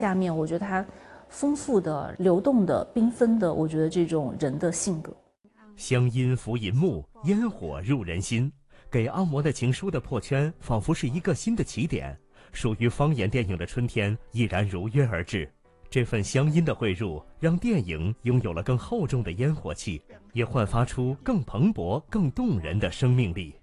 下面，我觉得它丰富的、流动的、缤纷的，我觉得这种人的性格。 乡音拂银幕，烟火入人心。给阿嬷的情书的破圈，仿佛是一个新的起点。属于方言电影的春天依然如约而至。这份乡音的汇入，让电影拥有了更厚重的烟火气，也焕发出更蓬勃、更动人的生命力。